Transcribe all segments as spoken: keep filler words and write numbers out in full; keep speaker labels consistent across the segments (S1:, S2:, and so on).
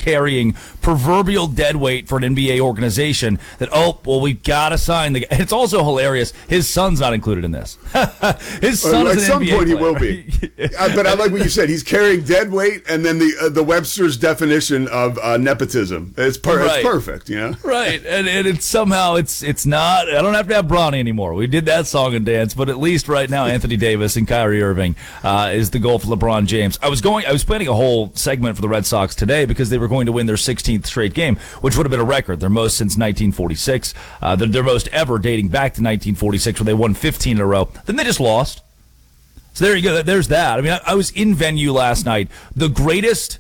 S1: carrying proverbial dead weight for an N B A organization that, oh, well, we've got to sign the guy. It's also hilarious. His son's not included in this. His son
S2: uh,
S1: is
S2: At
S1: an
S2: some
S1: N B A
S2: point
S1: player.
S2: he will be. uh, but I like what you said. He's carrying dead weight, and then the uh, the Webster's definition of uh, nepotism. It's, per-
S1: Right.
S2: it's perfect, you know?
S1: Right, and, and it's somehow it's it's not. I don't have to have Bronny anymore. We did that song and dance, but at least right now, Anthony Davis and Kyrie Irving uh, is the goal for LeBron James. I was going. I was planning a whole segment for the Red Sox today because they were going to win their sixteenth straight game, which would have been a record, their most since nineteen forty-six, uh, their, their most ever dating back to nineteen forty-six, where they won fifteen in a row. Then they just lost. So there you go. There's that. I mean, I, I was in venue last night. The greatest.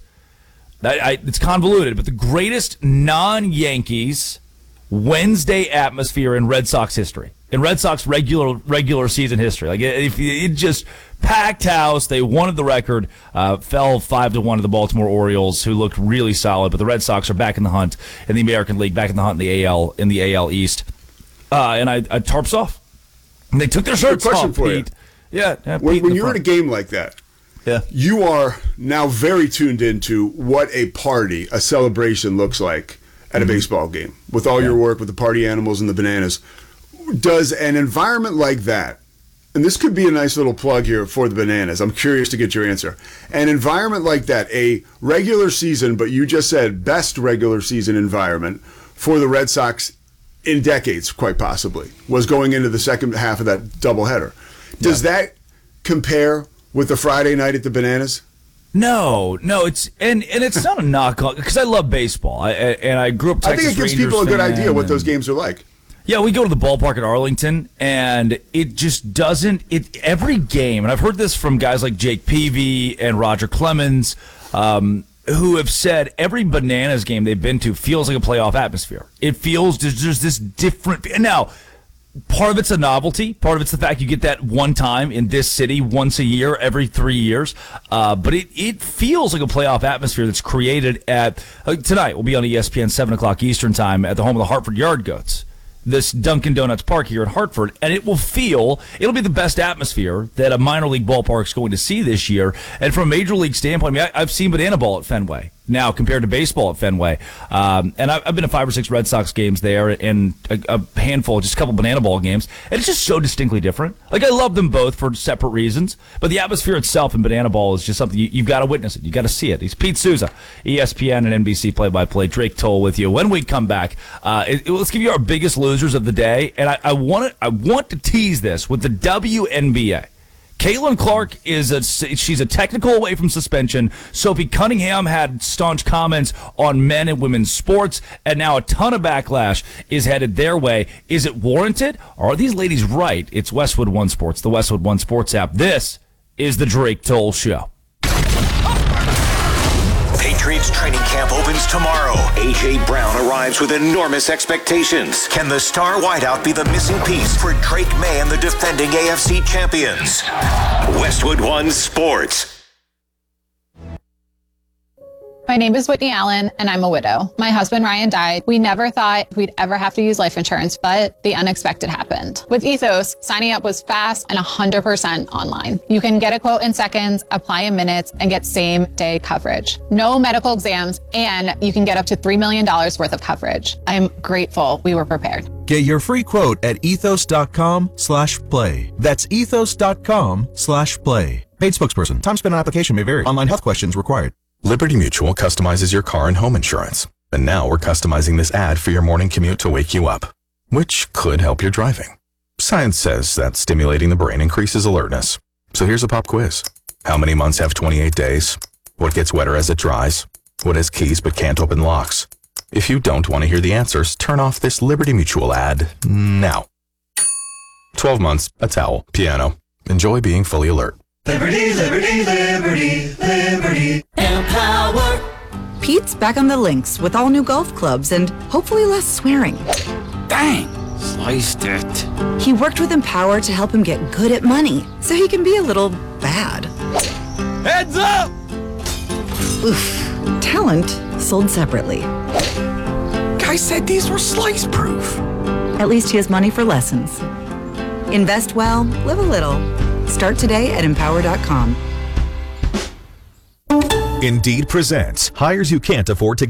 S1: I, I, it's convoluted, but the greatest non-Yankees Wednesday atmosphere in Red Sox history, in Red Sox regular regular season history. Like it, it, it just packed house. They wanted the record. Uh, fell five to one to the Baltimore Orioles, who looked really solid. But the Red Sox are back in the hunt in the American League, back in the hunt in the A L in the A L East. Uh, and I, I tarps off. And they took their shirts
S2: question
S1: off.
S2: for
S1: Pete.
S2: you.
S1: Yeah. yeah
S2: When,
S1: Pete
S2: when
S1: in the
S2: you're at
S1: front.
S2: a game like that,
S1: Yeah.
S2: you are now very tuned into what a party, a celebration looks like at a baseball game with all your work with the party animals and the bananas. Does an environment like that, and this could be a nice little plug here for the bananas, I'm curious to get your answer. An environment like that, a regular season, but you just said best regular season environment for the Red Sox in decades, quite possibly, was going into the second half of that doubleheader. Does
S1: Yeah.
S2: that compare with the Friday night at the Bananas?
S1: No, no, it's and, and it's not a knock on because I love baseball. I, and I grew up Texas
S2: I think it gives
S1: Rangers
S2: people a good
S1: fan,
S2: idea what
S1: and-
S2: those games are like.
S1: Yeah, we go to the ballpark at Arlington, and it just doesn't. It every game, and I've heard this from guys like Jake Peavy and Roger Clemens, um, who have said every Bananas game they've been to feels like a playoff atmosphere. It feels there's, there's this different. Now, part of it's a novelty. Part of it's the fact you get that one time in this city once a year, every three years. Uh, but it, it feels like a playoff atmosphere that's created at uh, tonight. We'll be on E S P N seven o'clock Eastern time at the home of the Hartford Yard Goats, this Dunkin' Donuts park here in Hartford, and it will feel, it'll be the best atmosphere that a minor league ballpark is going to see this year. And from a major league standpoint, I mean, I, I've seen banana ball at Fenway now compared to baseball at Fenway. Um, and I've, I've been to five or six Red Sox games there and a, a handful, just a couple banana ball games. And it's just so distinctly different. Like, I love them both for separate reasons, but the atmosphere itself in banana ball is just something you, you've got to witness it. You've got to see it. He's Pete Souza, E S P N and N B C play-by-play. Drake Toll with you. When we come back, uh, it, it, let's give you our biggest losers of the day. And I, I want to, I want to tease this with the W N B A. Caitlin Clark is a she's a technical away from suspension. Sophie Cunningham had staunch comments on men and women's sports, and now a ton of backlash is headed their way. Is it warranted? Or are these ladies right? It's Westwood One Sports, the Westwood One Sports app. This is the Drake Toll Show.
S3: Patriots training camp opens tomorrow. A J. Brown arrives with enormous expectations. Can the star wideout be the missing piece for Drake May and the defending A F C champions? Westwood One Sports.
S4: My name is Whitney Allen, and I'm a widow. My husband, Ryan, died. We never thought we'd ever have to use life insurance, but the unexpected happened. With Ethos, signing up was fast and one hundred percent online. You can get a quote in seconds, apply in minutes, and get same-day coverage. No medical exams, and you can get up to three million dollars worth of coverage. I'm grateful we were prepared.
S5: Get your free quote at ethos.com slash play. That's ethos.com slash play. Paid spokesperson. Time spent on application may vary. Online health questions required.
S6: Liberty Mutual customizes your car and home insurance. And now we're customizing this ad for your morning commute to wake you up, which could help your driving. Science says that stimulating the brain increases alertness. So here's a pop quiz. How many months have twenty-eight days? What gets wetter as it dries? What has keys but can't open locks? If you don't want to hear the answers, turn off this Liberty Mutual ad now. twelve months, a towel, piano. Enjoy being fully alert.
S7: Liberty, liberty, liberty, liberty. Empower.
S8: Pete's back on the links with all new golf clubs and hopefully less swearing.
S9: Dang, sliced it.
S8: He worked with Empower to help him get good at money so he can be a little bad.
S9: Heads up!
S8: Oof. Talent sold separately.
S9: Guy said these were slice proof.
S8: At least he has money for lessons. Invest well, live a little. Start today at empower dot com.
S10: Indeed presents hires you can't afford to